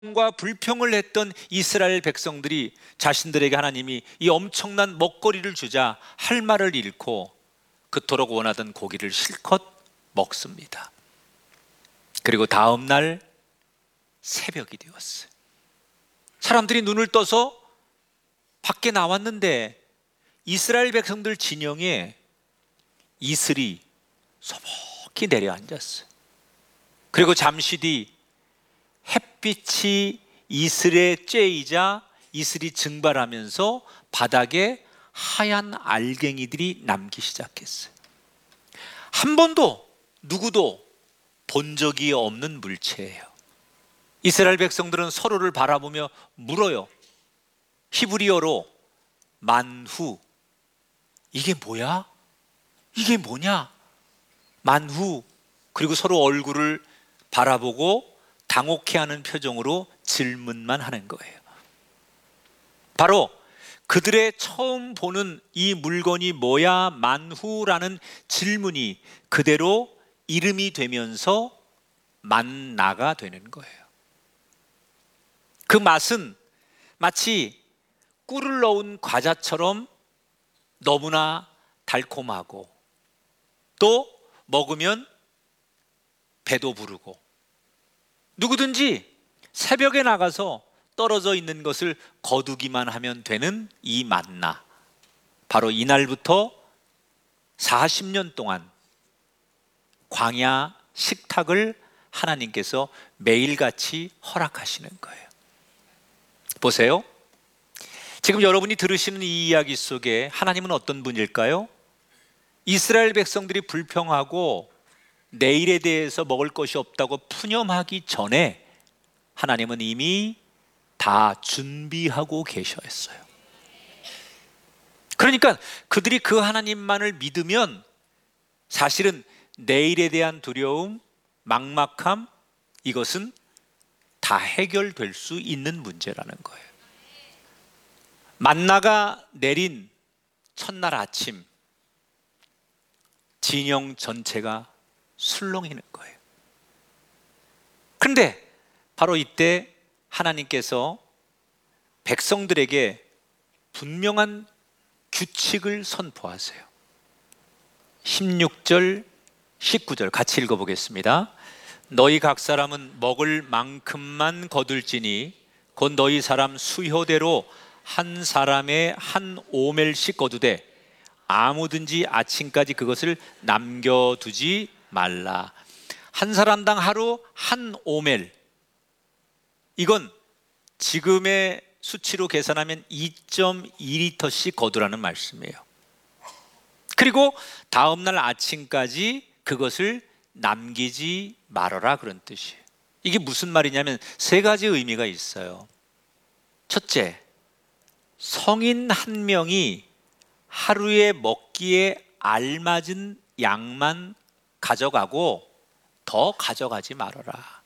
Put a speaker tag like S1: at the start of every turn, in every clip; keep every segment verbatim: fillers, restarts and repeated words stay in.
S1: 과 불평을 했던 이스라엘 백성들이 자신들에게 하나님이 이 엄청난 먹거리를 주자 할 말을 잃고 그토록 원하던 고기를 실컷 먹습니다. 그리고 다음 날 새벽이 되었어요. 사람들이 눈을 떠서 밖에 나왔는데 이스라엘 백성들 진영에 이슬이 소복히 내려앉았어요. 그리고 잠시 뒤 햇빛이 이슬에 쬐이자 이슬이 증발하면서 바닥에 하얀 알갱이들이 남기 시작했어요. 한 번도 누구도 본 적이 없는 물체예요. 이스라엘 백성들은 서로를 바라보며 물어요. 히브리어로 만후, 이게 뭐야? 이게 뭐냐? 만후. 그리고 서로 얼굴을 바라보고 당혹해하는 표정으로 질문만 하는 거예요. 바로 그들의 처음 보는 이 물건이 뭐야 만후라는 질문이 그대로 이름이 되면서 만나가 되는 거예요. 그 맛은 마치 꿀을 넣은 과자처럼 너무나 달콤하고 또 먹으면 배도 부르고 누구든지 새벽에 나가서 떨어져 있는 것을 거두기만 하면 되는 이 만나, 바로 이날부터 사십 년 동안 광야 식탁을 하나님께서 매일같이 허락하시는 거예요. 보세요. 지금 여러분이 들으시는 이 이야기 속에 하나님은 어떤 분일까요? 이스라엘 백성들이 불평하고 내일에 대해서 먹을 것이 없다고 푸념하기 전에 하나님은 이미 다 준비하고 계셨어요. 그러니까 그들이 그 하나님만을 믿으면 사실은 내일에 대한 두려움, 막막함, 이것은 다 해결될 수 있는 문제라는 거예요. 만나가 내린 첫날 아침, 진영 전체가 술렁이는 거예요. 그런데 바로 이때 하나님께서 백성들에게 분명한 규칙을 선포하세요. 십육 절, 십구 절 같이 읽어보겠습니다. 너희 각 사람은 먹을 만큼만 거둘지니 곧 너희 사람 수효대로 한 사람의 한 오멜씩 거두되 아무든지 아침까지 그것을 남겨두지 말라. 한 사람당 하루 한 오멜, 이건 지금의 수치로 계산하면 이 점 이 리터씩 거두라는 말씀이에요. 그리고 다음 날 아침까지 그것을 남기지 말아라, 그런 뜻이에요. 이게 무슨 말이냐면 세 가지 의미가 있어요. 첫째, 성인 한 명이 하루에 먹기에 알맞은 양만 가져가고 더 가져가지 말아라.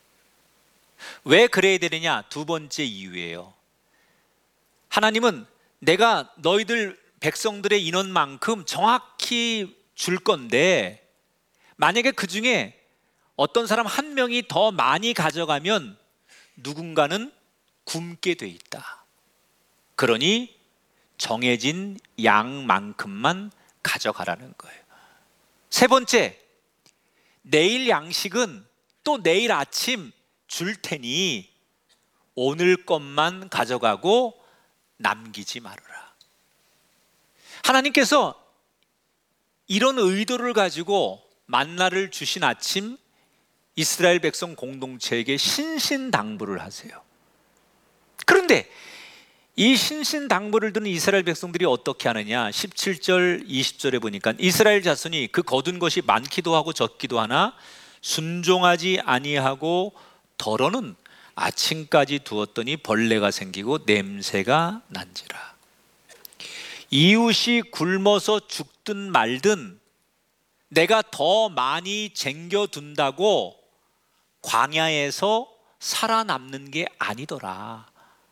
S1: 왜 그래야 되느냐? 두 번째 이유예요. 하나님은 내가 너희들 백성들의 인원만큼 정확히 줄 건데 만약에 그 중에 어떤 사람 한 명이 더 많이 가져가면 누군가는 굶게 돼 있다. 그러니 정해진 양만큼만 가져가라는 거예요. 세 번째, 내일 양식은 또 내일 아침 줄 테니 오늘 것만 가져가고 남기지 말아라. 하나님께서 이런 의도를 가지고 만나를 주신 아침 이스라엘 백성 공동체에게 신신당부를 하세요. 그런데 이 신신당부를 듣는 이스라엘 백성들이 어떻게 하느냐? 십칠 절, 이십 절에 보니까 이스라엘 자손이 그 거둔 것이 많기도 하고 적기도 하나 순종하지 아니하고 덜어는 아침까지 두었더니 벌레가 생기고 냄새가 난지라. 이웃이 굶어서 죽든 말든 내가 더 많이 쟁겨둔다고 광야에서 살아남는 게 아니더라.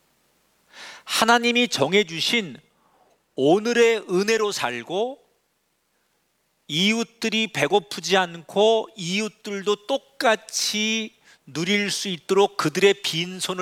S1: 하나님이 정해주신 오늘의 은혜로 살고 이웃들이 배고프지 않고 이웃들도 똑같이 누릴 수 있도록 그들의 빈손을